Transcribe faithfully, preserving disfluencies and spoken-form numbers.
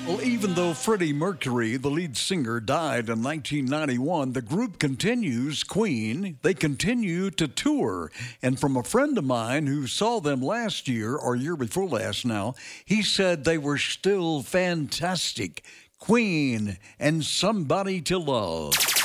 Well, even though Freddie Mercury, the lead singer, died in nineteen ninety-one, the group continues, Queen. They continue to tour. And from a friend of mine who saw them last year, or year before last now, he said they were still fantastic. Queen and Somebody to Love.